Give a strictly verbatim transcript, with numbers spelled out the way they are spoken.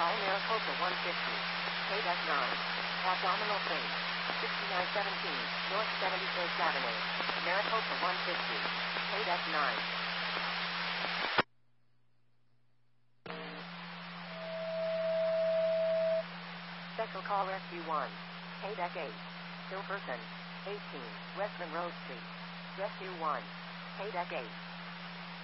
Call Maricopa one fifty. K-Deck nine. Abdominal pain. sixty-nine seventeen North seventy-first Avenue. Maricopa one fifty. K-Deck nine. Special call Rescue one. K-Deck eight. Still person. eighteen West Monroe Street. Rescue one. K-Deck eight.